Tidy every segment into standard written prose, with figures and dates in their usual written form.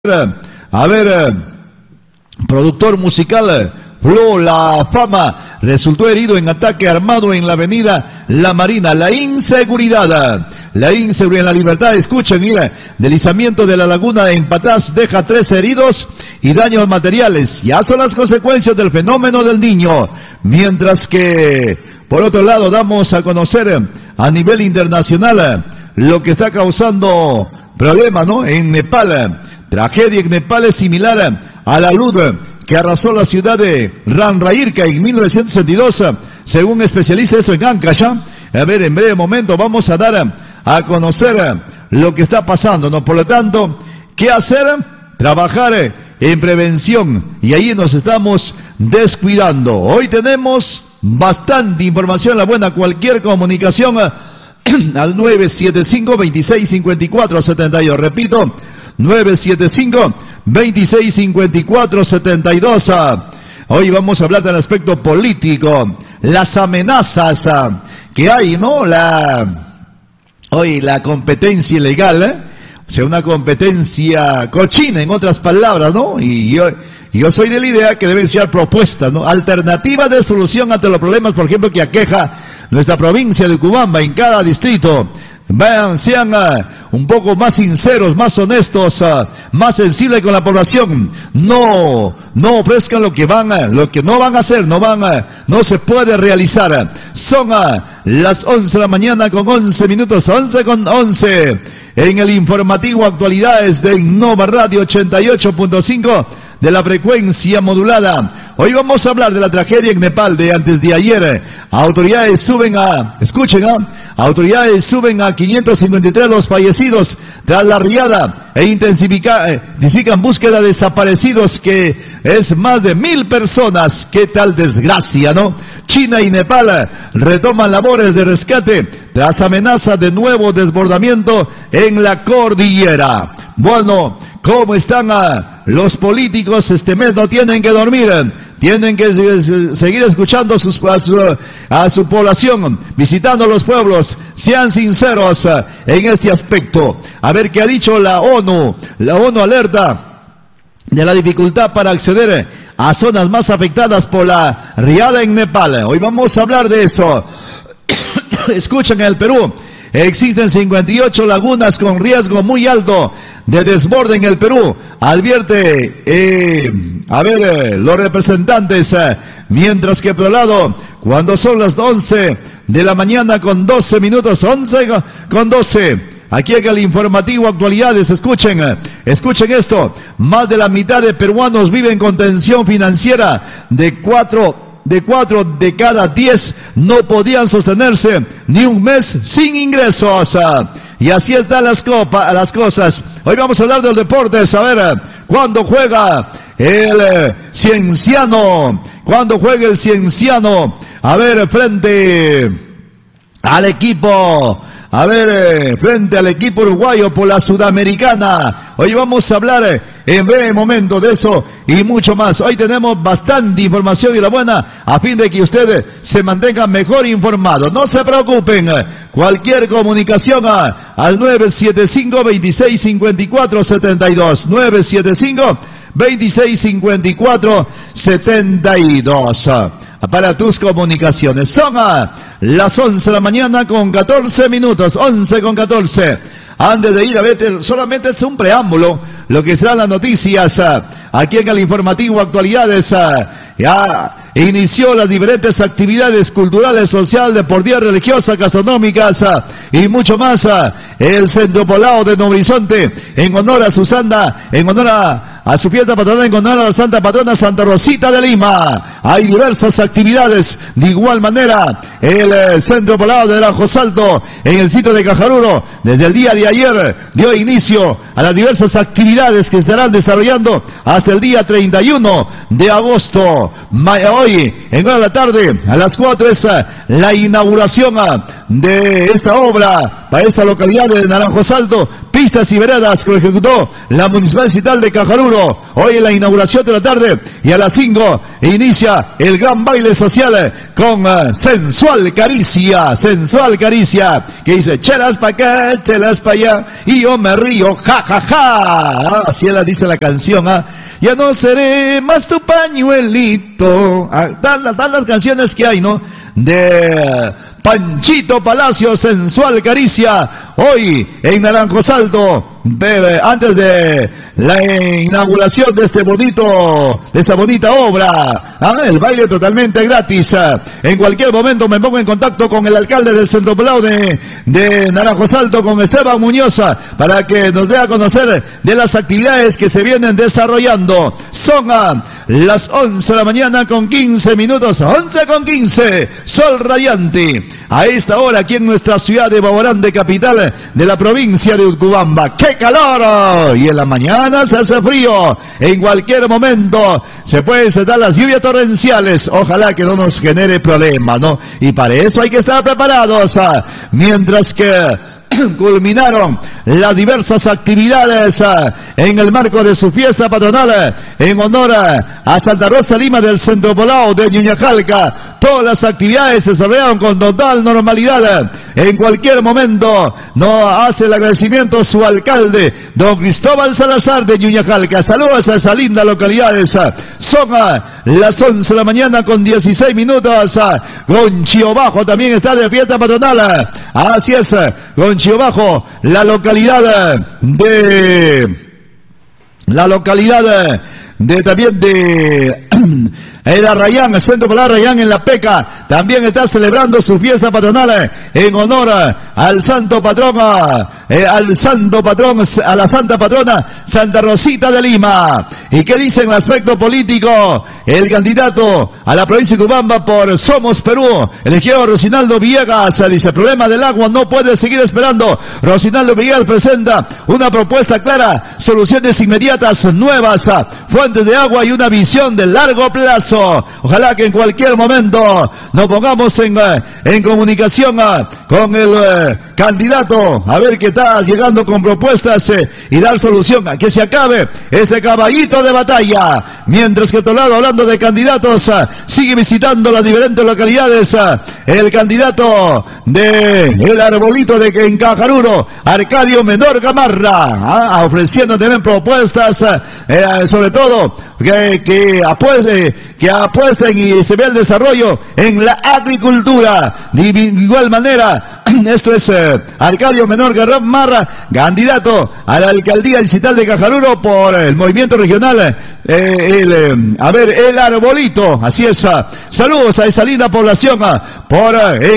A ver, productor musical, Flo La Fama, resultó herido en ataque armado en la avenida La Marina. La inseguridad en la libertad, escuchen, mira, deslizamiento de la laguna en Patás deja 13 heridos y daños materiales. Ya son las consecuencias del fenómeno del Niño. Mientras que, por otro lado, damos a conocer a nivel internacional lo que está causando problemas, ¿no? En Nepal. Tragedia en Nepal es similar a la luz que arrasó la ciudad de Ranrairka en 1962, según especialistas, esto en Ankara. A ver, en breve momento vamos a dar a conocer lo que está pasando, ¿no? Por lo tanto, ¿qué hacer? Trabajar en prevención, y ahí nos estamos descuidando. Hoy tenemos bastante información, la buena, cualquier comunicación al 975-2654-72, repito, 975-2654-72. Hoy vamos a hablar del aspecto político, las amenazas que hay, ¿no? Hoy la competencia ilegal, o sea, una competencia cochina, en otras palabras, ¿no? Y yo soy de la idea que deben ser propuestas, ¿no? Alternativas de solución ante los problemas, por ejemplo, que aqueja nuestra provincia de Cubamba en cada distrito. Vean, sean un poco más sinceros, más honestos, más sensibles con la población. No ofrezcan lo que no van a hacer, no se puede realizar. Son las 11 de la mañana con 11 minutos, 11 con 11, en el informativo Actualidades de Innova Radio 88.5 de la frecuencia modulada. Hoy vamos a hablar de la tragedia en Nepal de antes de ayer. Autoridades suben a 553 los fallecidos tras la riada e intensifican búsqueda de desaparecidos, que es más de 1000 personas. ¿Qué tal desgracia, no? China y Nepal retoman labores de rescate tras amenaza de nuevo desbordamiento en la cordillera. Bueno, ¿cómo están los políticos? Este mes no tienen que dormir, tienen que seguir escuchando a su población, visitando los pueblos. Sean sinceros en este aspecto. A ver qué ha dicho la ONU. La ONU alerta de la dificultad para acceder a zonas más afectadas por la riada en Nepal. Hoy vamos a hablar de eso. Escuchen, en el Perú existen 58 lagunas con riesgo muy alto de desborde en el Perú. Advierte, los representantes, mientras que por el lado, cuando son las 11 de la mañana con 12 minutos, 11 con 12, aquí en el informativo Actualidades, escuchen esto, más de la mitad de peruanos viven con tensión financiera. De 4 de cada 10 no podían sostenerse ni un mes sin ingresos. Y así están las cosas. Hoy vamos a hablar de los deportes. A ver, ¿cuándo juega el Cienciano? ¿Cuándo juega el Cienciano? A ver, frente al equipo uruguayo por la Sudamericana. Hoy vamos a hablar en breve momento de eso y mucho más. Hoy tenemos bastante información y la buena, a fin de que ustedes se mantengan mejor informados. No se preocupen, cualquier comunicación al 975-2654-72, 975-2654-72. Para tus comunicaciones. Son las 11 de la mañana con 14 minutos, 11 con 14. Antes de ir a ver, solamente es un preámbulo, lo que serán las noticias aquí en el informativo Actualidades. Ya inició las diferentes actividades culturales, sociales, deportivas, religiosas, gastronómicas y mucho más. El Centro Poblado de Nuevo Horizonte, en honor a su santa, en honor a su fiesta patronal, en honor a la Santa Patrona Santa Rosita de Lima. Hay diversas actividades. De igual manera, el Centro Poblado de Naranjo Salto, en el sitio de Cajaruro, desde el día de ayer dio inicio a las diversas actividades que estarán desarrollando hasta el día 31 de agosto. Hoy, en hora de la tarde, a las 4 es la inauguración de esta obra para esta localidad de Naranjo Salto, pistas y veredas que ejecutó la Municipalidad de Cajaruro. hoy en la inauguración de la tarde, y a las 5 inicia el gran baile social con Sensual Caricia, que dice chelas pa' acá, chelas pa' allá, y yo me río, ja, ja, ja. Así la dice la canción, ya no seré más tu pañuelito. Tantas canciones que hay, ¿no? De Panchito Palacio, Sensual Caricia, hoy en Naranjo Salto, antes de la inauguración de esta bonita obra, el baile totalmente gratis. En cualquier momento me pongo en contacto con el alcalde del Centro Poblado de Naranjo Salto, con Esteban Muñoz, para que nos dé a conocer de las actividades que se vienen desarrollando. Son las 11 de la mañana con 15 minutos, 11 con 15, sol radiante. A esta hora aquí en nuestra ciudad de Baborande, capital de la provincia de Utcubamba. ¡Qué calor! Y en la mañana se hace frío. En cualquier momento se pueden dar las lluvias torrenciales. Ojalá que no nos genere problemas, ¿no? Y para eso hay que estar preparados. Mientras que culminaron las diversas actividades en el marco de su fiesta patronal en honor a Santa Rosa Lima del Centro Poblado de Ñuñajalca. Todas las actividades se desarrollaron con total normalidad. En cualquier momento nos hace el agradecimiento su alcalde, don Cristóbal Salazar de Ñuñajalca. Saludos a esa linda localidad. Son las 11 de la mañana con 16 minutos. Gonchio Bajo también está de fiesta patronal. Así es, Gonchio Bajo, la localidad también de el Arrayán, el Centro Poblado Arrayán en La Peca, también está celebrando su fiesta patronal en honor al santo patrón, a la santa patrona Santa Rosita de Lima. ¿Y qué dice en el aspecto político? El candidato a la provincia de Utcubamba por Somos Perú, el ingeniero Rosinaldo Villegas, dice: el problema del agua no puede seguir esperando. Rosinaldo Villegas presenta una propuesta clara, soluciones inmediatas, nuevas fuentes de agua y una visión de largo plazo. Ojalá que en cualquier momento nos pongamos en comunicación con el candidato, a ver qué está llegando con propuestas y dar solución a que se acabe este caballito de batalla. Mientras que a otro lado, hablando de candidatos, sigue visitando las diferentes localidades el candidato de el arbolito de en Cajaruro, Arcadio Menor Gamarra, ofreciendo también propuestas, sobre todo que apuesten y se vea el desarrollo en la agricultura. De igual manera, esto es Arcadio Menor Gamarra, candidato a la alcaldía distrital de Cajaruro por el movimiento regional, el arbolito. Así es. Saludos a esa linda población por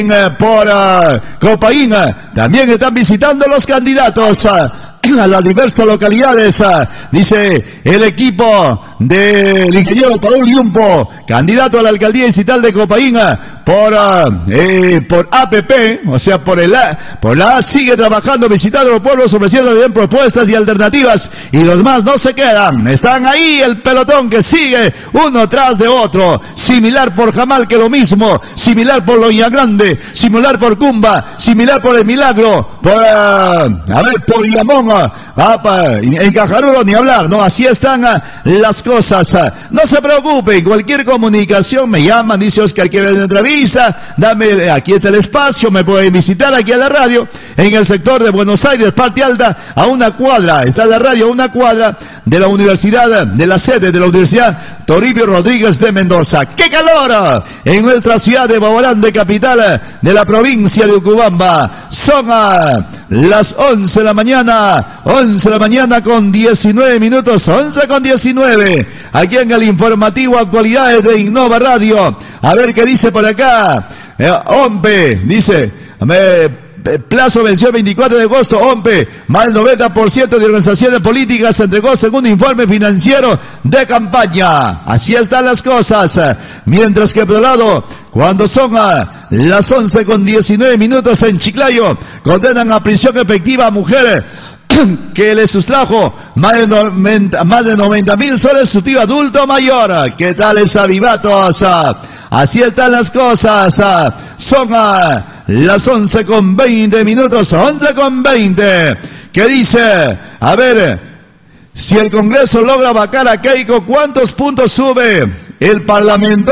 Copaína. También están visitando los candidatos a las diversas localidades. Dice el equipo del ingeniero Paul Yumpo, candidato a la alcaldía distrital de Copaína por APP, o sea, por la sigue trabajando, visitando los pueblos, ofreciendo bien propuestas y alternativas, y los demás no se quedan, están ahí el pelotón que sigue uno tras de otro, similar por Jamal, que lo mismo, similar por Loña Grande, similar por Cumba, similar por El Milagro, por Iamón, en Cajaruro ni hablar, ¿no? Así están las cosas. No se preocupen, cualquier comunicación me llaman, dice Oscar, quiere una entrevista, dame, aquí está el espacio, me pueden visitar aquí a la radio, en el sector de Buenos Aires, parte alta, a una cuadra, está la radio a una cuadra de la universidad, de la sede de la Universidad Toribio Rodríguez de Mendoza. ¡Qué calor! En nuestra ciudad de Baborande, capital de la provincia de Utcubamba. Son las 11 de la mañana, 11 de la mañana con 19 minutos, 11 con 19, aquí en el informativo Actualidades de Innova Radio. A ver qué dice por acá. OMPE, dice, plazo venció el 24 de agosto, OMPE, más del 90% de organizaciones políticas entregó segundo informe financiero de campaña. Así están las cosas. Mientras que por otro lado, cuando son las 11 con 19 minutos en Chiclayo, condenan a prisión efectiva a mujeres que le sustrajo más de 90.000 soles su tío adulto mayor. ¿Qué tal es avivatos? Así están las cosas. Son las 11 con 20 minutos, 11 con 20. ¿Qué dice? A ver, Si el Congreso logra vacar a Keiko, ¿cuántos puntos sube el Parlamento?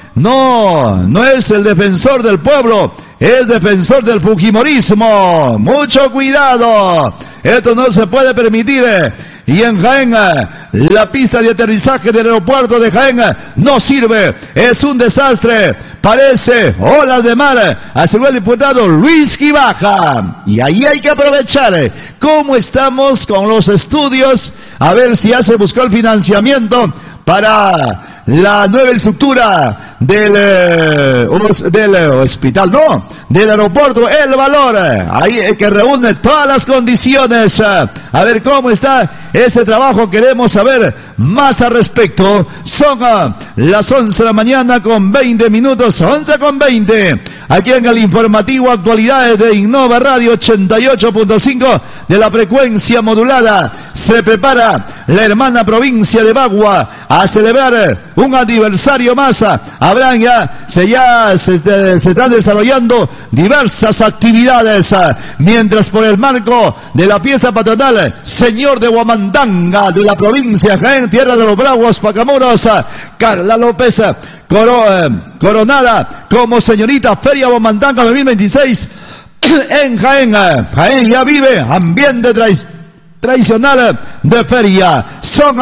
No es el defensor del pueblo, es defensor del fujimorismo. Mucho cuidado, esto no se puede permitir. Y en Jaén, la pista de aterrizaje del aeropuerto de Jaén no sirve, es un desastre, parece olas de mar, aseguró el diputado Luis Gibaja. Y ahí hay que aprovechar cómo estamos con los estudios, a ver si ya se buscó el financiamiento para la nueva estructura del hospital, del aeropuerto El Valor, ahí que reúne todas las condiciones. A ver cómo está ese trabajo, queremos saber más al respecto. Son las 11 de la mañana con 20 minutos, 11 con 20. Aquí en el informativo Actualidades de Innova Radio 88.5 de la frecuencia modulada. Se prepara la hermana provincia de Bagua a celebrar un aniversario más. Habrán se están desarrollando diversas actividades, mientras por el marco de la fiesta patronal Señor de Huamantanga de la provincia Jaén, tierra de los bravos Pacamoros, Carla López coronada como señorita Feria Huamantanga 2026 en Jaén. Jaén ya vive ambiente tradicional de feria. Son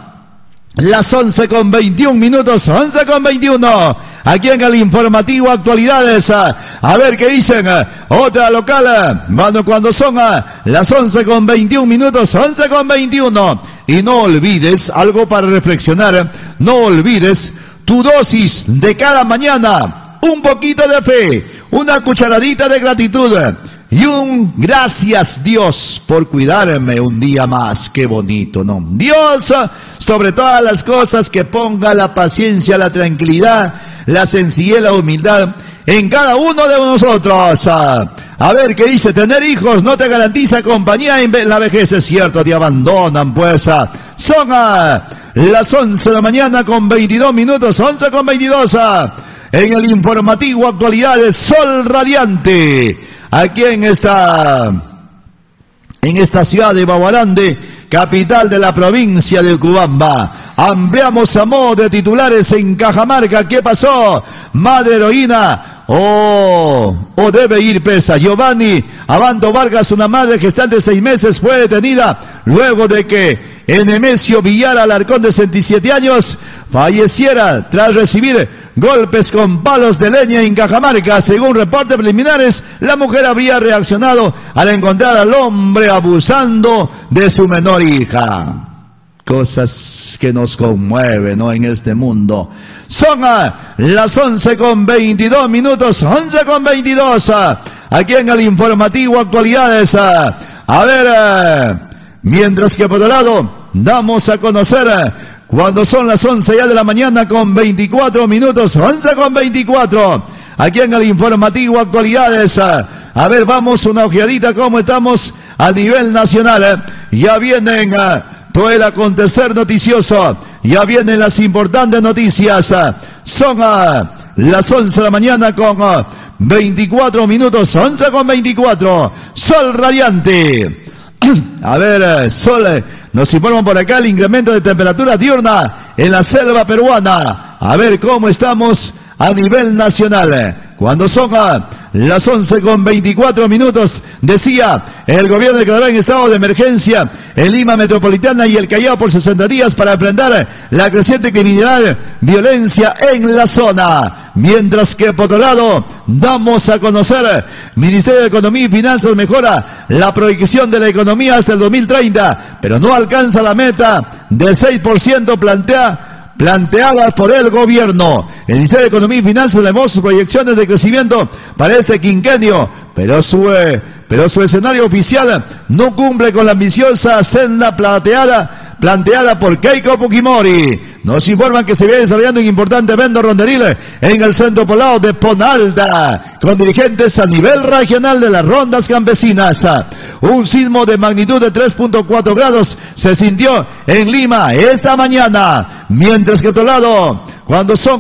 las 11 con 21 minutos, 11 con 21. Aquí en el informativo Actualidades, a ver qué dicen. Otra local, cuando son las 11 con 21 minutos, 11 con 21. Y no olvides, algo para reflexionar, no olvides tu dosis de cada mañana, un poquito de fe, una cucharadita de gratitud y un gracias Dios por cuidarme un día más. Qué bonito, ¿no? Dios, sobre todas las cosas, que ponga la paciencia, la tranquilidad, la sencillez, la humildad en cada uno de nosotros. A ver qué dice. Tener hijos no te garantiza compañía en la vejez, es cierto, te abandonan, pues. Son las 11 de la mañana con 22 minutos, 11 con 22. En el informativo Actualidades, sol radiante, aquí en esta ciudad de Baguarande, capital de la provincia de Cubamba. Ampliamos a modo de titulares en Cajamarca. ¿Qué pasó? Madre heroína o debe ir presa. Giovanni Abanto Vargas, una madre gestante de 6 meses, fue detenida luego de que Nemesio Villar Alarcón, de 67 años, falleciera tras recibir golpes con palos de leña en Cajamarca. Según reportes preliminares, la mujer habría reaccionado al encontrar al hombre abusando de su menor hija. Cosas que nos conmueven, ¿no?, en este mundo. Son las 11 con 22 minutos, 11 con 22. Aquí en el informativo Actualidades. A ver, mientras que por otro lado, damos a conocer cuando son las 11 ya de la mañana con 24 minutos, 11 con 24. Aquí en el informativo Actualidades. A ver, vamos una ojeadita cómo estamos a nivel nacional. Ya vienen todo el acontecer noticioso, ya vienen las importantes noticias. Son las 11 de la mañana con 24 minutos, 11 con 24. Sol radiante. A ver, sol, nos informan por acá el incremento de temperatura diurna en la selva peruana. A ver cómo estamos a nivel nacional. Cuando son las 11 con 24 minutos, decía, el gobierno declaró en estado de emergencia en Lima Metropolitana y el Callao por 60 días para enfrentar la creciente criminalidad, violencia en la zona. Mientras que por otro lado, damos a conocer, Ministerio de Economía y Finanzas mejora la proyección de la economía hasta el 2030, pero no alcanza la meta del 6% planteadas por el gobierno. El Ministerio de Economía y Finanzas elevó sus proyecciones de crecimiento para este quinquenio, pero su escenario oficial no cumple con la ambiciosa senda planteada por Keiko Fujimori. Nos informan que se viene desarrollando un importante evento ronderil en el centro poblado de Ponalda, con dirigentes a nivel regional de las rondas campesinas. Un sismo de magnitud de 3.4 grados se sintió en Lima esta mañana, mientras que por otro lado, cuando son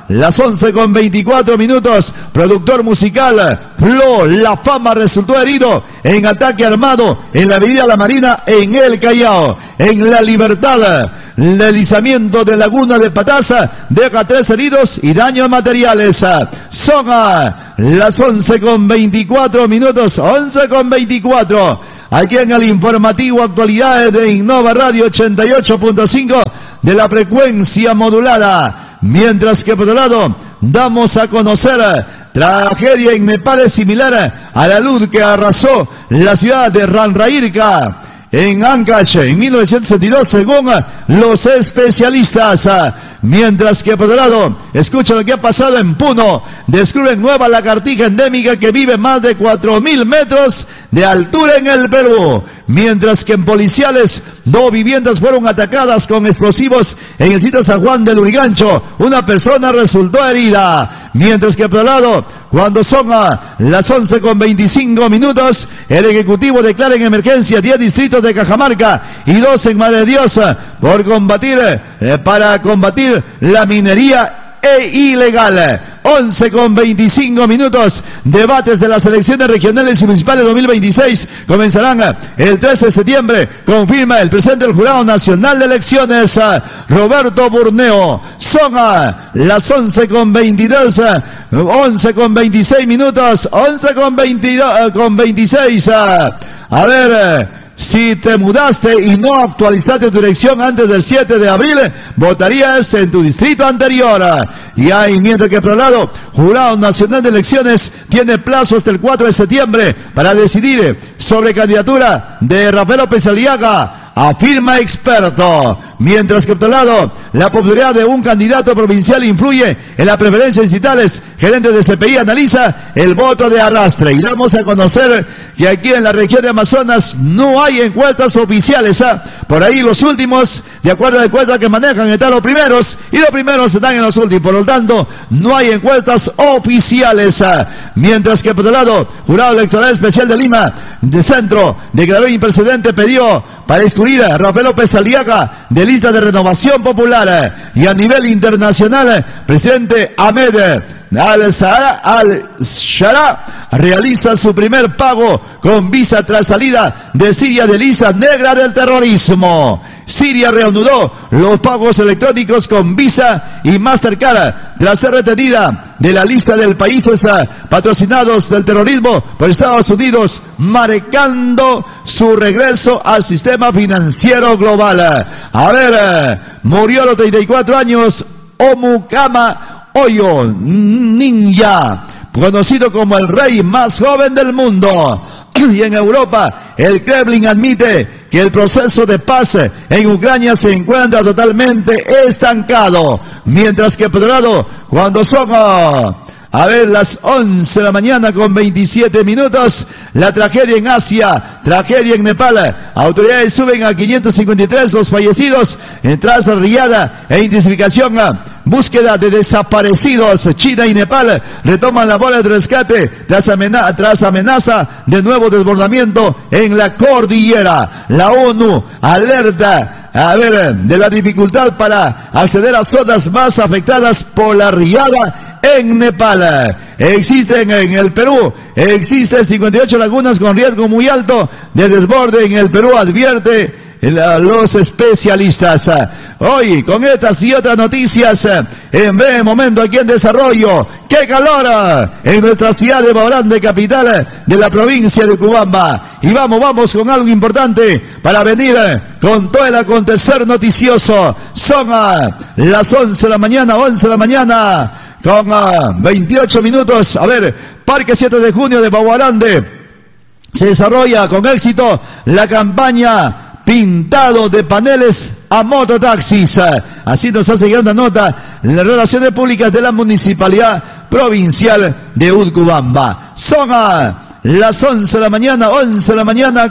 las 11:24. Productor musical, Flo La Fama resultó herido en ataque armado en la avenida La Marina en el Callao. En La Libertad, el deslizamiento de Laguna de Pataza deja 3 heridos y daños materiales. Son las 11:24, 11:24. Aquí en el informativo Actualidades de Innova Radio 88.5 de la frecuencia modulada. Mientras que por otro lado, damos a conocer tragedia en Nepal es similar a la luz que arrasó la ciudad de Ranrairka en Ancash en 1962 según los especialistas. Mientras que por otro lado, escucha lo que ha pasado en Puno. Descubren nueva lagartija endémica que vive más de 4.000 metros de altura en el Perú. Mientras que en Policiales, 2 viviendas fueron atacadas con explosivos en el sitio San Juan del Lurigancho. Una persona resultó herida. Mientras que por otro lado, cuando son las 11:25, el Ejecutivo declara en emergencia 10 distritos de Cajamarca y 2 en Madre de Dios para combatir la minería ilegal. 11:25. Debates de las elecciones regionales y municipales 2026 comenzarán el 13 de septiembre, confirma el presidente del Jurado Nacional de Elecciones, Roberto Burneo. Son las 11:22, 11:26, 11:26. A ver, si te mudaste y no actualizaste tu dirección antes del 7 de abril, votarías en tu distrito anterior. Y hay, mientras que por otro lado, Jurado Nacional de Elecciones tiene plazo hasta el 4 de septiembre para decidir sobre candidatura de Rafael López Aliaga, afirma experto. Mientras que por otro lado, la popularidad de un candidato provincial influye en las preferencias distritales. Gerente de CPI analiza el voto de arrastre. Y damos a conocer que aquí en la región de Amazonas no hay encuestas oficiales. Por ahí los últimos, de acuerdo a la encuesta que manejan, están los primeros y los primeros están en los últimos. Por lo tanto, no hay encuestas oficiales. Mientras que por otro lado, Jurado Electoral Especial de Lima, de Centro, declaró imprecedente, pidió para excluir a Rafael López Aliaga de lista de Renovación Popular. Y a nivel internacional, presidente Ahmed Al-Shara realiza su primer pago con visa tras salida de Siria de lista negra del terrorismo. Siria reanudó los pagos electrónicos con Visa y Mastercard tras ser retenida de la lista de países patrocinados del terrorismo por Estados Unidos, marcando su regreso al sistema financiero global. A ver, murió a los 34 años Omukama Oyo Ninja, conocido como el rey más joven del mundo. Y en Europa, el Kremlin admite que el proceso de paz en Ucrania se encuentra totalmente estancado. Mientras que por otro lado, cuando son las 11 de la mañana con 27 minutos, la tragedia en Asia, tragedia en Nepal. Autoridades suben a 553 los fallecidos tras riada e intensificación búsqueda de desaparecidos. China y Nepal retoman la bola de rescate tras amenaza de nuevo desbordamiento en la cordillera. La ONU alerta de la dificultad para acceder a zonas más afectadas por la riada en Nepal. Existen en el Perú, 58 lagunas con riesgo muy alto de desborde en el Perú, advierte los especialistas. Hoy, con estas y otras noticias, en breve momento aquí en desarrollo. ¡Qué calor! En nuestra ciudad de Baorán, capital de la provincia de Cubamba. Y vamos con algo importante para venir con todo el acontecer noticioso. Son las 11 de la mañana, con 28 minutos. A ver, Parque 7 de Junio de Baguarande. Se desarrolla con éxito la campaña pintado de paneles a mototaxis. Así nos hace llegar una nota en las relaciones públicas de la Municipalidad Provincial de Utcubamba. Son las 11 de la mañana, 11 de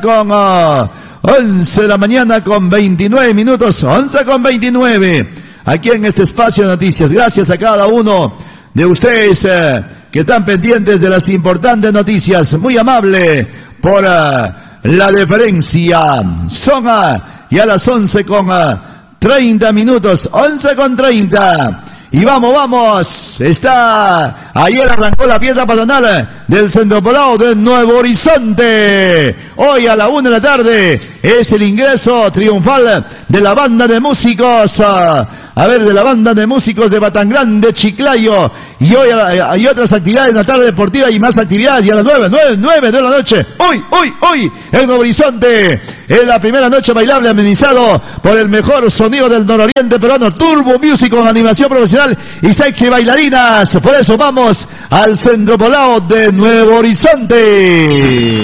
la mañana con 29 minutos, 11 con 29. Aquí en este espacio de noticias. Gracias a cada uno de ustedes que están pendientes de las importantes noticias. Muy amable por la deferencia. Son ya las 11 con 30 minutos, 11 con 30. Y vamos, ayer arrancó la fiesta patronal del Centro Poblado de Nuevo Horizonte. Hoy a la 1 de la tarde es el ingreso triunfal de la banda de músicos, de la banda de músicos de Batangrande, Chiclayo. Y hoy hay otras actividades en la tarde deportiva y más actividades. Y a las 9 de la noche, hoy, en Nuevo Horizonte, es la primera noche bailable amenizado por el mejor sonido del nororiente peruano, Turbo Music, con animación profesional y sexy bailarinas. Por eso vamos al Centro Poblado de Nuevo Horizonte.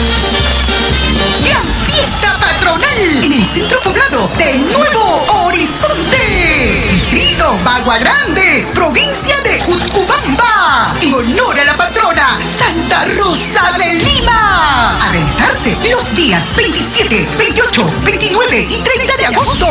Gran fiesta patronal en el Centro Poblado de Nuevo Horizonte, distrito Bagua Grande, provincia de Utcubamba, en honor a la patrona Santa Rosa de Lima, a realizarse los días 27, 28, 29 y 30 de agosto.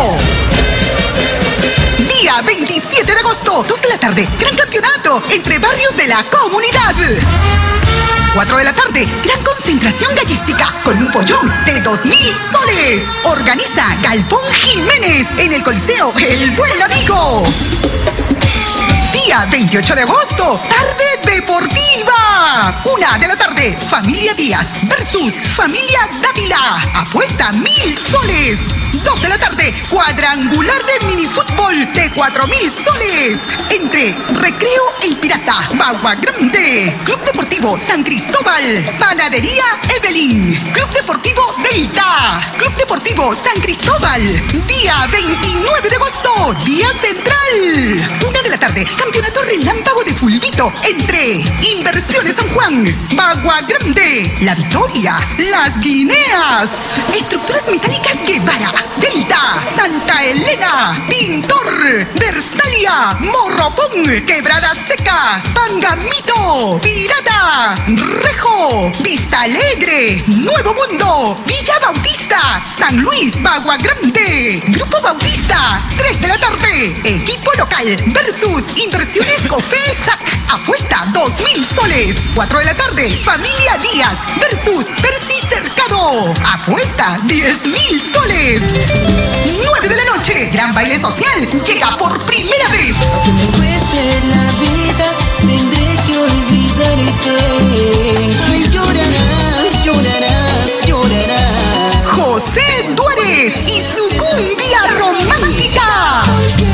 Día 27 de agosto, 2 de la tarde, gran campeonato entre barrios de la comunidad. 4 de la tarde, gran concentración gallística con un pollón de 2.000 soles. Organiza Galpón Jiménez en el Coliseo El Buen Amigo. Día 28 de agosto, tarde deportiva. 1 de la tarde, Familia Díaz versus Familia Dávila. Apuesta 1.000 soles. 2 de la tarde, cuadrangular de minifútbol de 4.000 soles. Entre Recreo El Pirata, Bagua Grande, Club Deportivo San Cristóbal, Panadería Evelyn, Club Deportivo Delta, Club Deportivo San Cristóbal. Día 29 de agosto, día central. 1 de la tarde, campeonato relámpago de fulbito entre Inversiones San Juan, Bagua Grande, La Victoria, Las Guineas, Estructuras Metálicas Guevara, Delta, Santa Elena, Pintor, Versalia, Morropón, Quebrada Seca, Pangamito, Pirata, Rejo, Vista Alegre, Nuevo Mundo, Villa Bautista, San Luis, Bagua Grande, Grupo Bautista. 3 de la tarde, equipo local versus Inversiones COFESAC, apuesta 2.000 soles. 4 de la tarde, Familia Díaz versus Percy Cercado, apuesta 10.000 soles. 9 de la noche, gran baile social llega por primera vez. La vida tendré que olvidarte. Ay, llorarás, llorarás, llorarás. José Duárez y su cumbia romántica.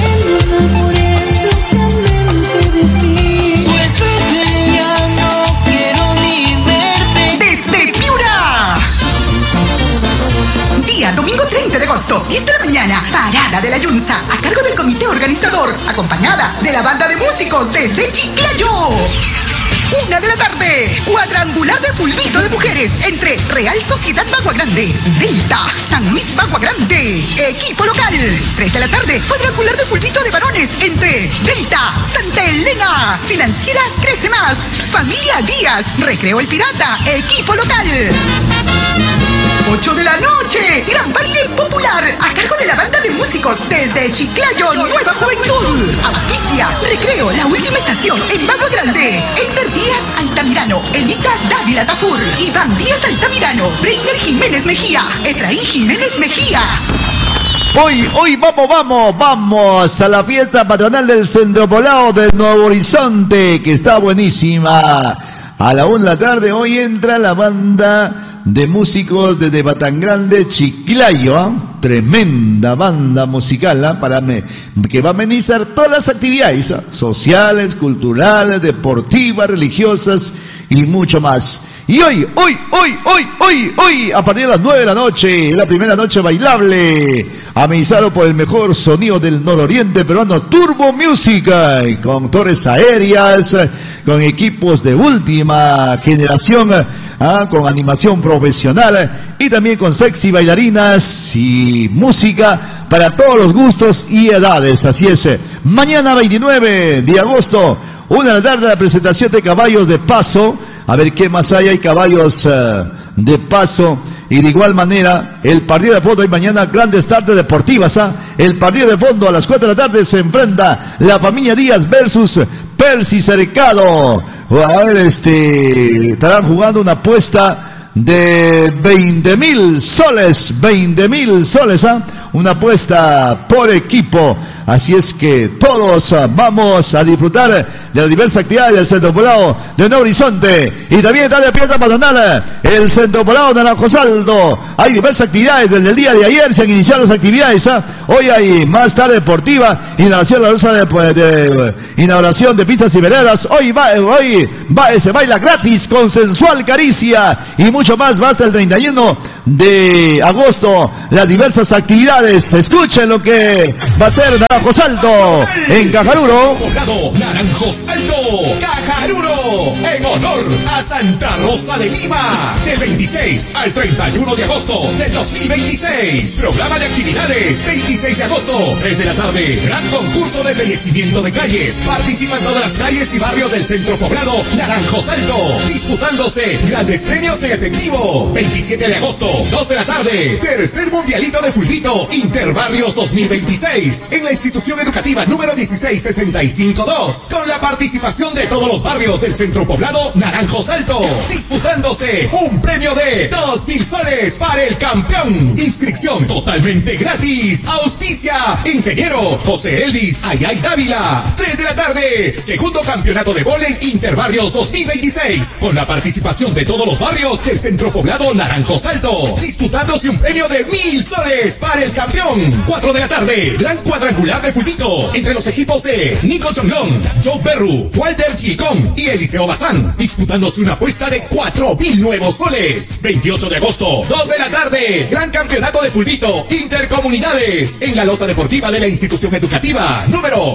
Domingo 30 de agosto, 10 de la mañana, parada de la Yunza, a cargo del comité organizador, acompañada de la banda de músicos desde Chiclayo. 1 de la tarde, cuadrangular de fulbito de mujeres entre Real Sociedad Bagua Grande, Delta, San Luis Bagua Grande, equipo local. 3 de la tarde, cuadrangular de fulbito de varones entre Delta, Santa Elena, Financiera Crece Más, Familia Díaz, Recreo El Pirata, equipo local. 8 de la noche, gran baile popular a cargo de la banda de músicos desde Chiclayo, Nueva Juventud. Abasticia, Recreo, La Última Estación en Bagua Grande. Elmer Díaz Altamirano, Elita Dávila Tafur, Iván Díaz Altamirano, Breiner Jiménez Mejía, Efraín Jiménez Mejía. Hoy vamos a la fiesta patronal del Centro Poblado de Nuevo Horizonte, que está buenísima. A la 1 de la tarde hoy entra la banda de músicos desde Batangrande, Chiclayo, tremenda banda musical, que va a amenizar todas las actividades sociales, culturales, deportivas, religiosas y mucho más. Y hoy, a partir de las 9 de la noche, la primera noche bailable, amenizado por el mejor sonido del nororiente peruano, Turbo Music, con torres aéreas, con equipos de última generación, con animación profesional y también con sexy bailarinas y música para todos los gustos y edades. Así es, mañana 29 de agosto, 1 de la tarde, la presentación de caballos de paso. A ver qué más hay caballos de paso. Y de igual manera, el partido de fondo, y mañana grandes tardes deportivas. El partido de fondo a las 4 de la tarde se enfrenta la familia Díaz versus Percy Cercado. A ver, estarán jugando una apuesta de 20.000 soles, 20.000 soles, una apuesta por equipo. Así es que todos vamos a disfrutar de las diversas actividades del Centro Poblado de Nuevo Horizonte. Y también está de piedra patronal el Centro Poblado de Naranjo Salto. Hay diversas actividades. Desde el día de ayer se han iniciado las actividades. Hoy hay más tarde deportiva, inauguración de pistas y veredas. Hoy se baila gratis con sensual caricia y mucho más. Hasta el 31 de agosto las diversas actividades. Escuchen lo que va a ser Naranjo Salto en Cajaruro. Naranjo Salto, Cajaruro, en honor a Santa Rosa de Lima, del 26 al 31 de agosto del 2026. Programa de actividades, 26 de agosto, 3 de la tarde, gran concurso de embellecimiento de calles. Participan todas las calles y barrios del centro poblado Naranjo Salto, disputándose grandes premios en efectivo. 27 de agosto, 2 de la tarde, tercer mundialito de fulbito Interbarrios 2026, en la institución educativa número 16652, con la participación de todos los barrios del centro poblado Naranjo Salto, disputándose un premio de 2,000 soles para el campeón. Inscripción totalmente gratis. Auspicia ingeniero José Elvis Ayay Dávila. 3 de la tarde, segundo campeonato de vóley Interbarrios 2026, con la participación de todos los barrios del centro poblado Naranjo Salto, disputándose un premio de 1,000 soles para el campeón. 4 de la tarde, gran cuadrangular de fulbito entre los equipos de Nico Chonglón, Joe Berru, Walter Chicón y Eliseo Bazán, disputándose una apuesta de 4,000 nuevos soles. 28 de agosto, 2 de la tarde, gran campeonato de fulbito Intercomunidades en la losa deportiva de la institución educativa número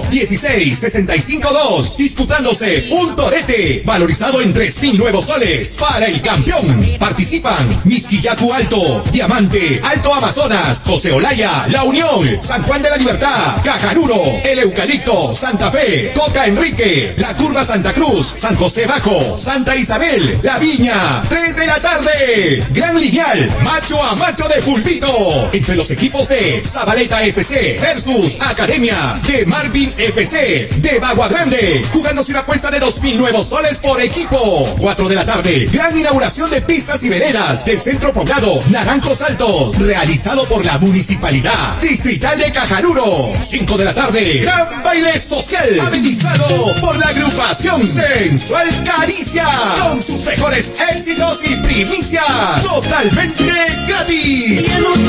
16652, disputándose un torete valorizado en 3,000 nuevos soles para el campeón. Participan Misquillacu Alto, Diamante, Alto Amazonas, José Olaya, La Unión, San Juan de la Libertad, Cajaruro, El Eucalipto, Santa Fe, Coca Enrique, La Curva Santa Cruz, San José Bajo, Santa Isabel, La Viña. 3 de la tarde, gran lineal, macho a macho de fulbito, entre los equipos de Zabaleta FC versus Academia de Marvin FC de Bagua Grande, jugándose una apuesta de 2,000 nuevos soles por equipo. 4 de la tarde, gran inauguración de pistas y veredas del centro poblado Naranjo Salto, realizado por la Municipalidad Distrital de Cajaruro. 5 de la tarde, gran baile social, amenizado por la agrupación Sensual Caricia, con sus mejores éxitos y primicias, totalmente gratis.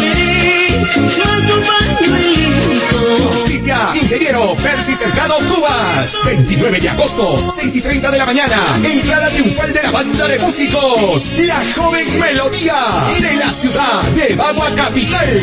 Justicia, ingeniero Percy Cercado Cubas. 29 de agosto, 6:30 de la mañana, entrada triunfal de la banda de músicos La Joven Melodía, de la ciudad de Bagua Capital.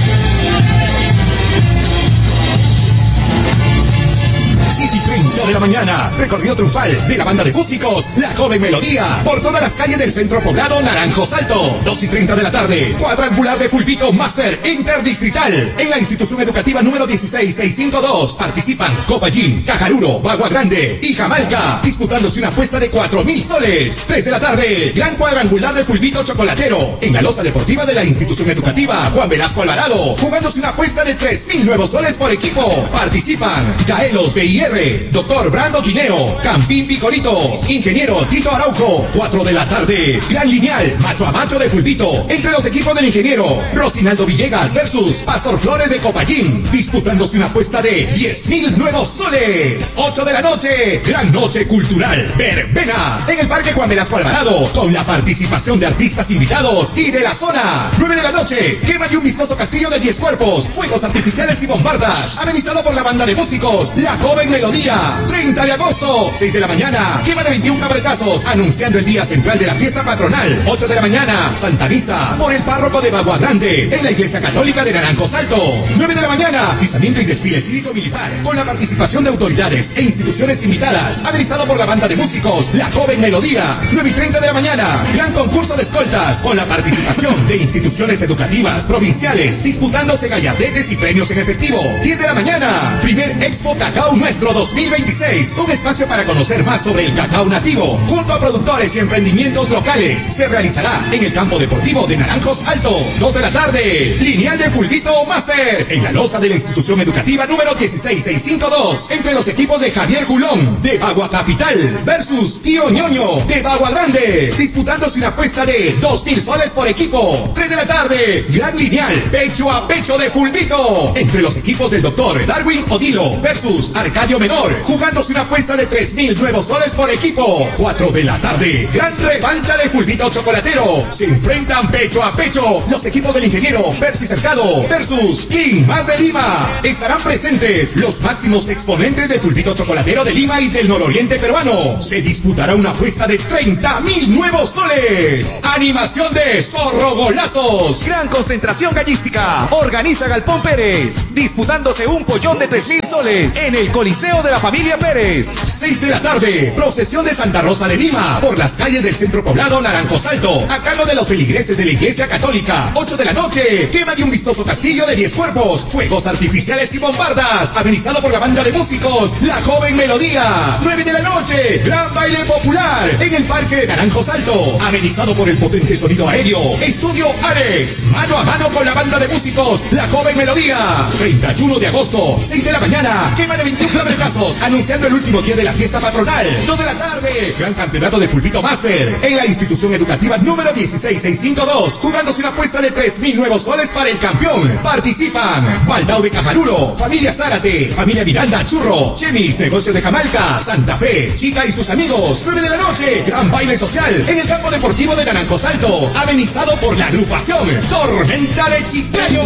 10:30 de la mañana, recorrido triunfal de la banda de músicos La Joven Melodía por todas las calles del centro poblado Naranjo Salto. 2:30 de la tarde, cuadrangular de fulbito Master Interdistrital en la institución educativa número 16652. Participan Copayín, Cajaruro, Bagua Grande y Jamalca, disputándose una apuesta de 4,000 soles. 3 de la tarde, gran cuadrangular de fulbito chocolatero en la losa deportiva de la institución educativa Juan Velasco Alvarado, jugándose una apuesta de 3,000 nuevos soles por equipo. Participan Gaelos BIR, Doctor Brando Guineo, Campín Picorito, ingeniero Tito Araujo. 4 de la tarde, gran lineal, macho a macho de fulbito entre los equipos del ingeniero Rosinaldo Villegas versus Pastor Flores de Copayín, disputándose una apuesta de 10,000 nuevos soles. 8 de la noche, gran noche cultural verbena en el Parque Juan Velasco Alvarado, con la participación de artistas invitados y de la zona. 9 de la noche, quema de un vistoso castillo de 10 cuerpos, fuegos artificiales y bombardas, amenizado por la banda de músicos La Joven Melodía. 30 de agosto, 6 de la mañana, quema de 21 cabaretazos, anunciando el día central de la fiesta patronal. 8 de la mañana, Santa Misa por el párroco de Bagua Grande en la Iglesia Católica de Naranjo Salto. 9 de la mañana, izamiento y desfile cívico-militar con la participación de autoridades e instituciones invitadas, amenizado por la banda de músicos La Joven Melodía. 9:30 de la mañana, gran concurso de escoltas con la participación de instituciones educativas provinciales, disputándose gallardetes y premios en efectivo. 10 de la mañana, primer expo Expo Cacao Nuestro 2026, un espacio para conocer más sobre el cacao nativo, junto a productores y emprendimientos locales. Se realizará en el campo deportivo de Naranjos Alto, 2 de la tarde, lineal de Fulvito Master, en la loza de la institución educativa número 16652, entre los equipos de Javier Gulón, de Bagua Capital, versus Tío Ñoño, de Bagua Grande, disputándose una apuesta de 2.000 soles por equipo. 3 de la tarde, gran lineal, pecho a pecho de Fulvito, entre los equipos del doctor Darwin Odilo, versus Arcadio Menor, jugándose una apuesta de 3.000 nuevos soles por equipo. 4 de la tarde, gran revancha de Fulvito Chocolatero. Se enfrentan pecho a pecho los equipos del ingeniero Percy Cercado versus King Más de Lima. Estarán presentes los máximos exponentes de Fulvito Chocolatero de Lima y del nororiente peruano. Se disputará una apuesta de 30.000 nuevos soles. Animación de Zorro Golazos. Gran concentración gallística. Organiza Galpón Pérez. Disputándose un pollón de 3.000 soles en el Coliseo de la Familia Pérez. 6 de la tarde, procesión de Santa Rosa de Lima por las calles del centro poblado Naranjos Alto, a cargo de los feligreses de la Iglesia Católica. 8 de la noche, quema de un vistoso castillo de 10 cuerpos, fuegos artificiales y bombardas, amenizado por la banda de músicos La Joven Melodía. 9 de la noche, gran baile popular en el Parque de Naranjos Alto, amenizado por el potente sonido aéreo. Estudio Alex, mano a mano con la banda de músicos La Joven Melodía. 31 de agosto, 6 de la mañana, quema de 21 kilometros, anunciando el último día de la fiesta patronal. 2 de la tarde, gran campeonato de Fulvito Master en la institución educativa número 16652, jugándose una apuesta de 3.000 nuevos soles para el campeón. Participan Baldao de Cajarulo, Familia Zárate, Familia Miranda Churro, Chemis, Negocios de Jamalca, Santa Fe, Chica y sus amigos. 9 de la noche, gran baile social en el campo deportivo de Naranjos Alto, amenizado por la agrupación Tormenta de Chiclayo.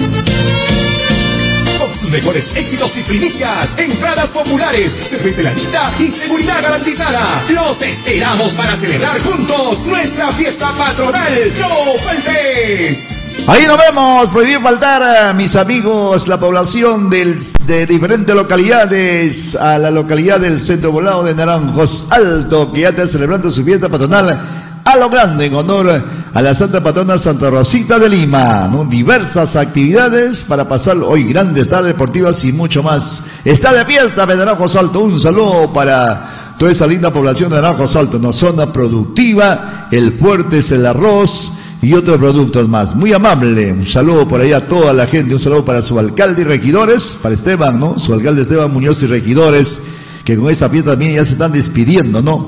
Con sus mejores éxitos y primicias, entradas populares, cerveza heladita y seguridad garantizada. Los esperamos para celebrar juntos nuestra fiesta patronal. ¡No faltes! Ahí nos vemos, prohibido faltar, mis amigos, la población de diferentes localidades, a la localidad del centro poblado de Naranjos Alto, que ya está celebrando su fiesta patronal a lo grande, en honor a la Santa Patrona Santa Rosita de Lima, ¿no? Diversas actividades para pasar hoy grandes tardes deportivas y mucho más. Está de fiesta de Naranjos Alto. Un saludo para toda esa linda población de Naranjos Alto, ¿no? Zona productiva, el fuerte es el arroz y otros productos más. Muy amable, un saludo por ahí a toda la gente, un saludo para su alcalde y regidores, para Esteban, ¿no? Su alcalde Esteban Muñoz y regidores, que con esta fiesta también ya se están despidiendo, ¿no?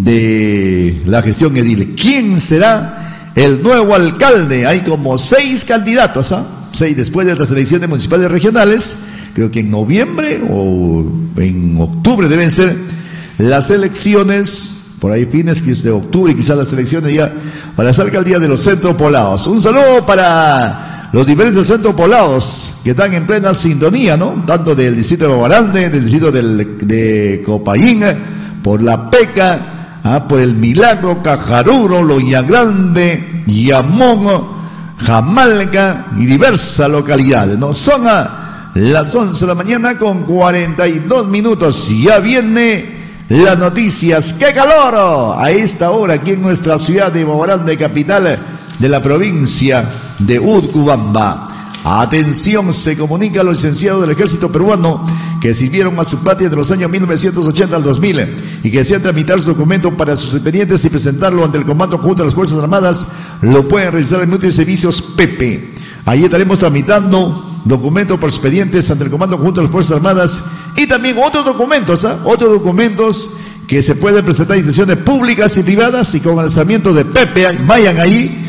De la gestión edil. ¿Quién será el nuevo alcalde? Hay como 6 candidatos, ¿ah? 6 después de las elecciones municipales regionales. Creo que en noviembre o en octubre deben ser las elecciones, por ahí fines de octubre, quizás las elecciones ya para las alcaldías de los centros poblados. Un saludo para los diferentes centros poblados que están en plena sintonía, ¿no? Tanto del distrito de Babarande, del distrito de Copayín, por La Peca, por el Milagro, Cajaruro, Loya Grande, Yamón, Jamalca y diversas localidades, ¿no? Son a las 11 de la mañana con 42 minutos. Ya viene las noticias. ¡Qué calor! A esta hora aquí en nuestra ciudad de Babarande, capital de la provincia de Utcubamba. Atención, se comunica a los licenciados del ejército peruano que sirvieron a su patria de los años 1980 al 2000 y que desean tramitar su documento para sus expedientes y presentarlo ante el Comando Conjunto de las Fuerzas Armadas. Lo pueden realizar en Multi Servicios Pepe. Ahí estaremos tramitando documentos por expedientes ante el Comando Conjunto de las Fuerzas Armadas y también otros documentos, otros documentos que se pueden presentar en instituciones públicas y privadas y con el lanzamiento de Pepe. Vayan ahí.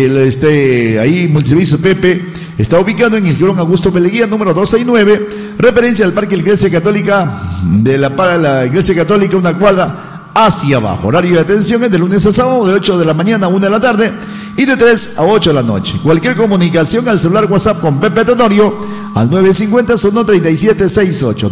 Ahí Multiservicio Pepe está ubicado en el Girón Augusto Peleguía número 269, referencia al Parque de la Iglesia Católica para la Iglesia Católica, una cuadra hacia abajo. Horario de atención es de lunes a sábado de 8 de la mañana a 1 de la tarde y de 3 a 8 de la noche. Cualquier comunicación al celular WhatsApp con Pepe Tenorio al 950-01-3768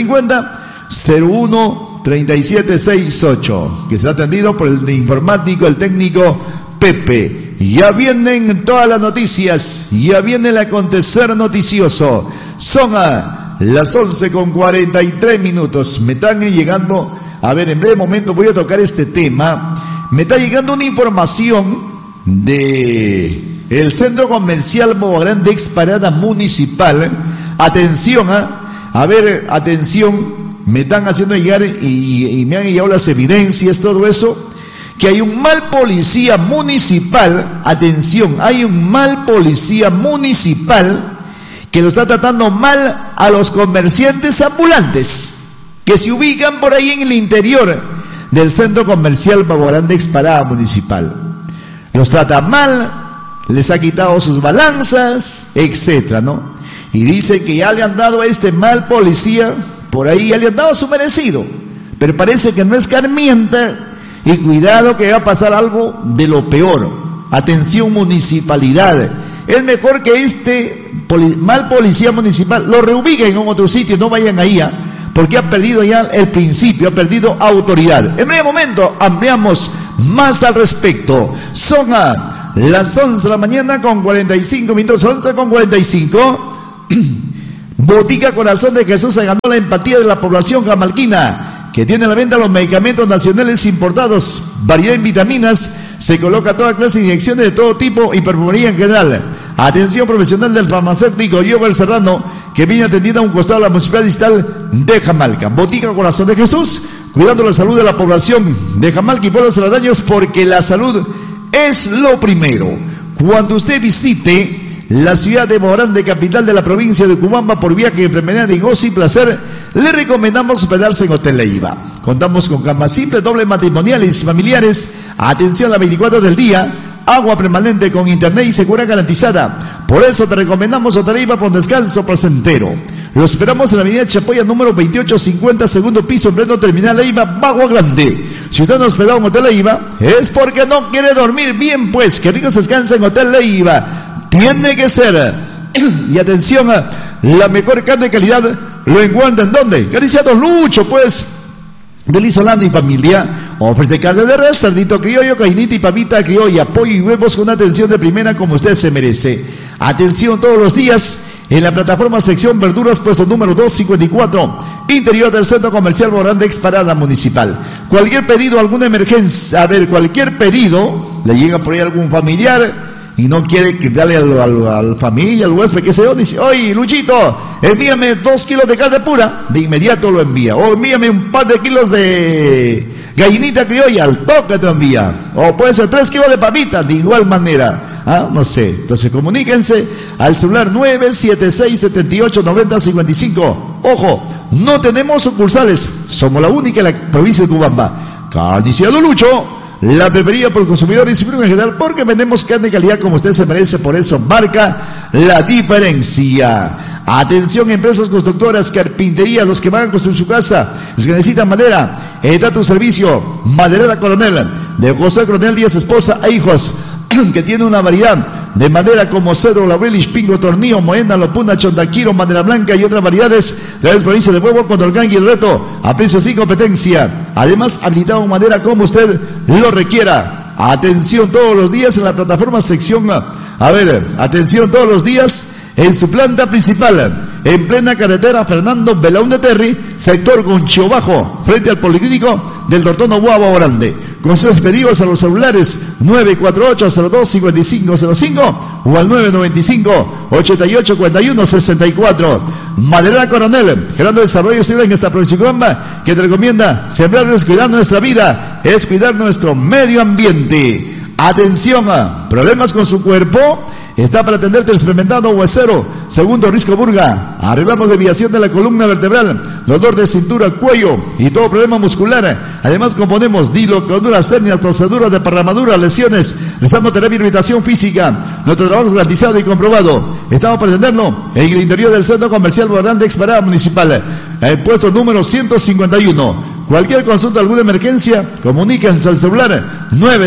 950-01-3768, que será atendido por el informático, el técnico Pepe. Ya vienen todas las noticias, ya viene el acontecer noticioso. Son a las 11:43 minutos. Me están llegando, a ver, en breve momento voy a tocar este tema. Me está llegando una información de el Centro Comercial Boba Grande, ex parada municipal. Atención, A ver, atención, me están haciendo llegar y me han llegado las evidencias, todo eso, que hay un mal policía municipal, atención, hay un mal policía municipal que lo está tratando mal a los comerciantes ambulantes, que se ubican por ahí en el interior del centro comercial Baguarande Exparada Municipal. Los trata mal, les ha quitado sus balanzas, etcétera, ¿no? Y dice que ya le han dado a este mal policía, por ahí ya le han dado su merecido, pero parece que no escarmienta, y cuidado que va a pasar algo de lo peor. Atención municipalidad, es mejor que este mal policía municipal lo reubiquen en otro sitio, no vayan ahí, porque ha perdido ya el principio, ha perdido autoridad. En breve momento ampliamos más al respecto. Son las 11 de la mañana con 45 minutos, 11 con 45. Botica Corazón de Jesús se ganó la empatía de la población jamalquina, que tiene a la venta los medicamentos nacionales importados, variedad en vitaminas, se coloca toda clase de inyecciones de todo tipo y perfumería en general. Atención profesional del farmacéutico Jover Serrano, que viene atendida a un costado de la Municipalidad Distrital de Jamalca. Botica Corazón de Jesús, cuidando la salud de la población de Jamalca y pueblos aledaños, porque la salud es lo primero. Cuando usted visite la ciudad de Baguarande, capital de la provincia de Cubamba, por viaje, enfermedad, negocio y placer, le recomendamos hospedarse en Hotel Leiva. Contamos con camas simples, doble matrimoniales y familiares, atención a las 24 del día, agua permanente con internet y seguridad garantizada. Por eso te recomendamos Hotel Leiva por descanso placentero. Lo esperamos en la avenida Chapoya número 2850, segundo piso, en pleno terminal Leiva, Baguarande. Si usted no hospedado en Hotel Leiva, es porque no quiere dormir bien, pues, que rico se descansa en Hotel Leiva. Tiene que ser. Y atención, la mejor carne de calidad lo encuentran, ¿dónde? Cariciados Lucho, pues, de Lizolanda y familia. Ofrece carne de res, cerdito criollo, gallinita y pavita criolla, pollo y huevos con una atención de primera como usted se merece. Atención todos los días en la plataforma sección verduras, puesto número 254, interior del centro comercial Baguarande Exparada Municipal. Cualquier pedido, alguna emergencia, cualquier pedido, le llega por ahí algún familiar y no quiere que darle al familia, al huésped, que se yo, dice, oye, Luchito, envíame 2 kilos de carne pura, de inmediato lo envía. O envíame un par de kilos de gallinita criolla, al toque te envía. O puede ser 3 kilos de papita, de igual manera. No sé. Entonces comuníquense al celular 976-78-90-55. Ojo, no tenemos sucursales, somos la única en la provincia de Cubamba. Carnicería Lucho, la preferida por consumidores y en general, porque vendemos carne de calidad como usted se merece, por eso marca la diferencia. Atención, empresas constructoras, carpintería, los que van a construir su casa, los que necesitan madera, está tu servicio, Maderera Coronel, de José Coronel Díaz, esposa e hijos, que tiene una variedad de madera como cedro, laurel, pingo, tornillo, moena, lopuna, chontaquiro, madera blanca y otras variedades de la provincia de Huevo, Condorcán y el Reto, a precios sin competencia. Además, habilitado en madera como usted lo requiera. Atención todos los días en la plataforma sección, atención todos los días en su planta principal, en plena carretera Fernando Belaúnde Terry, sector Conchio Bajo, frente al Policlínico del Dr. Novoa Baguarande. Con sus pedidos a los celulares 948-02-5505 o al 995-8841-64. Maderera Coronel, generando desarrollo civil en esta provincia de Cubamba, que te recomienda sembrar es cuidar nuestra vida, es cuidar nuestro medio ambiente. Atención, problemas con su cuerpo, está para atenderte experimentado huesero, segundo Risco Burga. Arreglamos desviación de la columna vertebral, dolor de cintura, cuello y todo problema muscular. Además componemos dilocoduras, hernias, torceduras, desparramaduras, lesiones. Realizamos terapia y rehabilitación física. Nuestro trabajo es garantizado y comprobado. Estamos para atenderlo en el interior del centro comercial Baguarande Exparada Municipal, el puesto número 151. Cualquier consulta, alguna emergencia, comuníquense al celular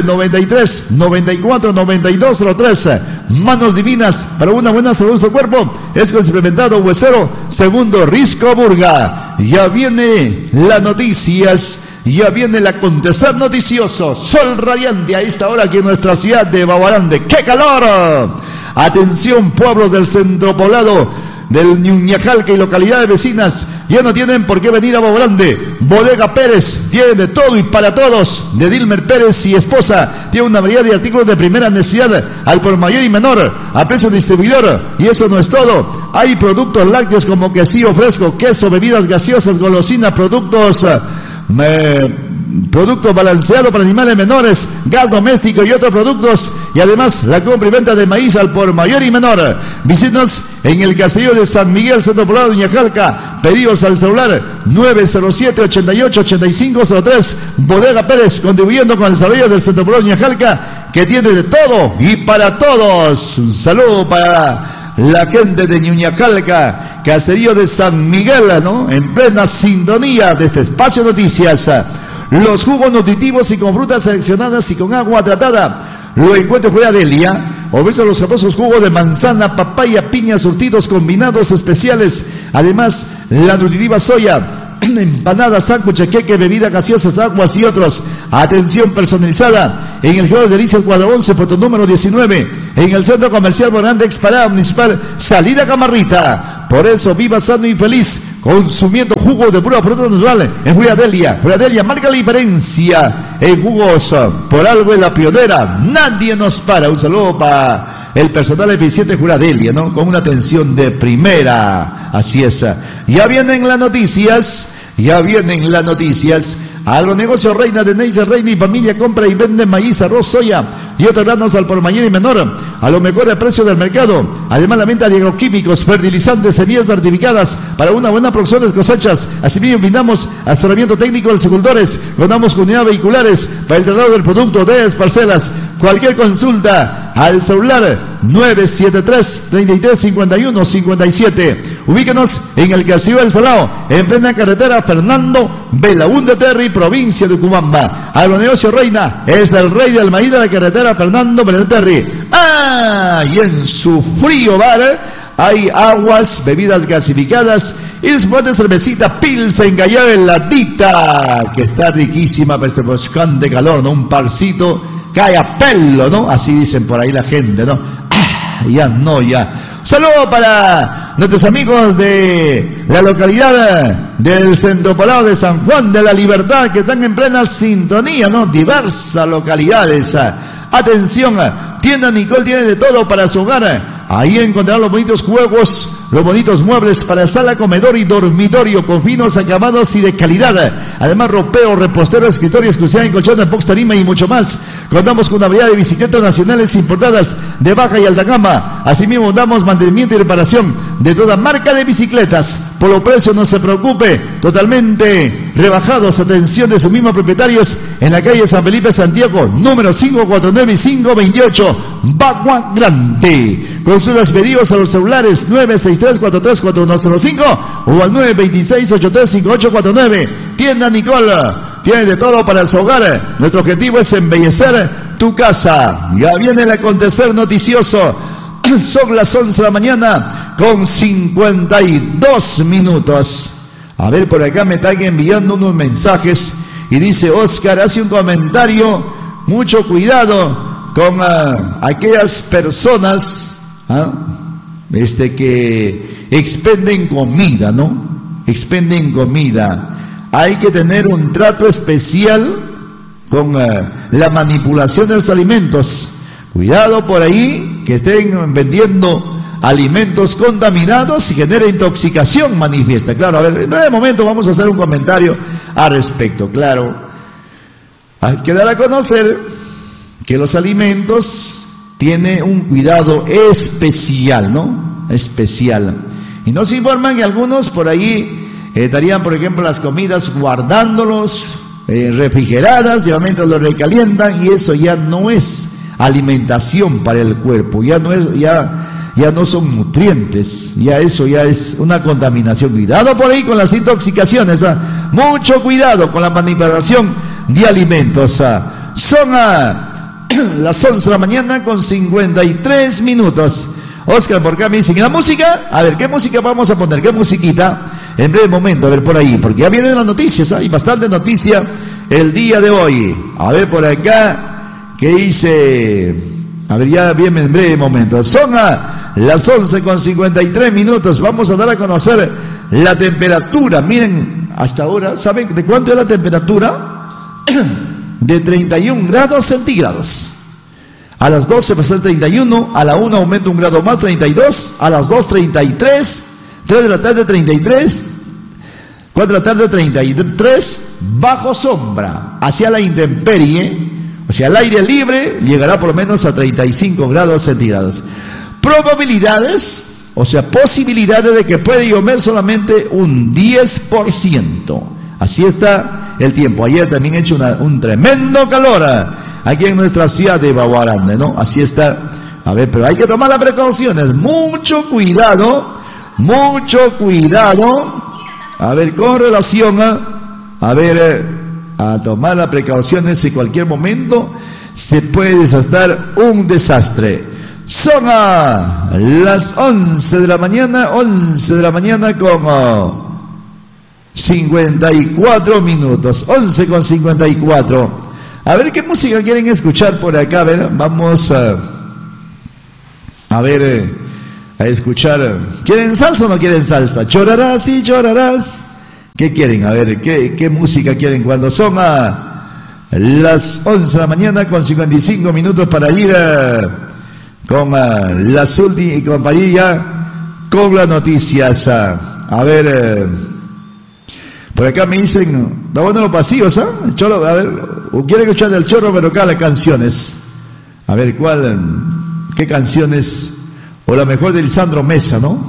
993-94-9203. Manos divinas para una buena salud de su cuerpo. Es con experimentado huesero, segundo Risco Burga. Ya viene las noticias, ya viene el acontecer noticioso. Sol radiante a esta hora aquí en nuestra ciudad de Baguarande. ¡Qué calor! Atención, pueblos del centro poblado. del Ñuñacalca y localidades vecinas ya no tienen por qué venir a Bobo Grande. Bodega Pérez tiene de todo y para todos. De Dilmer Pérez y esposa tiene una variedad de artículos de primera necesidad al por mayor y menor a precio distribuidor. Y eso no es todo. Hay productos lácteos como quesillo fresco, queso, bebidas gaseosas, golosinas, productos balanceado para animales menores, gas doméstico y otros productos, y además la compra y venta de maíz al por mayor y menor. Visítanos en el Castillo de San Miguel, Centro Poblado de Ñuñacalca. Pedidos al celular 907-88-8503. Bodega Pérez, contribuyendo con el desarrollo del Centro Poblado de Ñuñacalca, que tiene de todo y para todos. Un saludo para la gente de Ñuñacalca, Caserío de San Miguel, ¿no? En plena sintonía de este espacio de noticias. Los jugos nutritivos y con frutas seleccionadas y con agua tratada lo encuentro fuera de Delia. Ofrece los sabrosos jugos de manzana, papaya, piña, surtidos combinados especiales. Además, la nutritiva soya, empanadas, sándwiches, queque, bebidas gaseosas, aguas y otros. Atención personalizada en el Juego de Delicias Cuadro 11, puerto número 19, en el Centro Comercial Bonante Exparada Municipal, salida Camarrita. Por eso, viva sano y feliz, consumiendo jugo de pura fruta natural en Juliadelia. Juliadelia marca la diferencia en jugos. Por algo es la pionera, nadie nos para. Un saludo para el personal eficiente de Juliadelia, ¿no? Con una atención de primera. Así es. Ya vienen las noticias. Agronegocio Reina de Neis de Reina y familia compra y vende maíz, arroz, soya y otros granos al por mayor y menor a lo mejor a precio del mercado. Además, la venta de agroquímicos, fertilizantes, semillas certificadas para una buena producción de cosechas. Asimismo, brindamos asesoramiento técnico a los agricultores. Contamos con unidades vehiculares para el traslado del producto de las parcelas. Cualquier consulta al celular 973-3351-57. Ubíquenos en el Castillo del Salao, en plena carretera Fernando Belaúnde Terry, provincia de Cubamba. Agronegocio Reina es el rey del maíz de la carretera Fernando Belaúnde Terry. Y en su frío bar hay aguas, bebidas gasificadas y después de cervecita Pilsen Gallar heladita, que está riquísima para este volcán de calor, ¿no? Un parcito cae a pelo, ¿no? Así dicen por ahí la gente, ¿no? Ya. Saludo para nuestros amigos de la localidad del Centro Poblado de San Juan de la Libertad, que están en plena sintonía, ¿no? Diversas localidades. Atención, tienda Nicole tiene de todo para su hogar. Ahí encontrarán los bonitos juegos, los bonitos muebles para sala, comedor y dormitorio con finos acabados y de calidad. Además, ropeo, repostero, escritorio exclusivo en colchón, box, tarima y mucho más. Contamos con una variedad de bicicletas nacionales importadas de baja y alta gama. Asimismo, damos mantenimiento y reparación de toda marca de bicicletas. Por los precios no se preocupe, totalmente rebajados. Atención de sus mismos propietarios en la calle San Felipe Santiago, número 549 y 528, Bagua Grande. Consultas y pedidos a los celulares 963-434105 o al 926-835849. Tienda Nicole tiene de todo para su hogar. Nuestro objetivo es embellecer tu casa. Ya viene el acontecer noticioso. Son las 11 de la mañana con 52 minutos. A ver, por acá me están enviando unos mensajes y dice Oscar, hace un comentario, mucho cuidado con aquellas personas que expenden comida, ¿no? Expenden comida. Hay que tener un trato especial con la manipulación de los alimentos. Cuidado por ahí, que estén vendiendo alimentos contaminados y genera intoxicación manifiesta. Claro, a ver, en este momento vamos a hacer un comentario al respecto. Claro, hay que dar a conocer que los alimentos tienen un cuidado especial, ¿no? Especial. Y nos informan que algunos por ahí estarían, por ejemplo, las comidas guardándolos refrigeradas, y obviamente lo recalientan, y eso ya no es alimentación para el cuerpo, ya no son nutrientes, ya eso ya es una contaminación. Cuidado por ahí con las intoxicaciones, mucho cuidado con la manipulación de alimentos. Son las 11 de la mañana con 53 minutos. Oscar, por acá me dicen, ¿y la música? A ver, ¿qué música vamos a poner? ¿Qué musiquita? En breve momento, a ver por ahí, porque ya vienen las noticias, hay bastante noticia el día de hoy. A ver por acá, ¿qué dice? A ver, ya viene en breve momento. Son las 11:53. Vamos a dar a conocer la temperatura. Miren, hasta ahora, ¿saben de cuánto es la temperatura? De 31 grados centígrados. A las 12 va a ser 31, a la 1 aumenta un grado más, 32, a las 2, 33, 3 de la tarde, 33, 4 de la tarde, 33, bajo sombra, hacia la intemperie, o sea, al aire libre, llegará por lo menos a 35 grados centígrados. Probabilidades, o sea, posibilidades de que puede llover solamente un 10%. Así está el tiempo. Ayer también ha hecho un tremendo calor aquí en nuestra ciudad de Baguarande, ¿no? Así está. A ver, pero hay que tomar las precauciones. Mucho cuidado. A ver, con relación a tomar las precauciones. En cualquier momento se puede desatar un desastre. Son las 11 de la mañana con 54 minutos. 11:54. A ver qué música quieren escuchar por acá. A ver, vamos a escuchar. ¿Quieren salsa o no quieren salsa? Llorarás y llorarás. ¿Qué quieren? A ver, ¿qué música quieren? Cuando son las 11 de la mañana con 55 minutos para ir con las últimas y compañía con las noticias. A ver, por acá me dicen, está bueno los pasillos, El Choro, a ver, quieren escuchar del Choro, pero acá las canciones. A ver, ¿qué canciones? O la mejor de Lisandro Mesa, ¿no?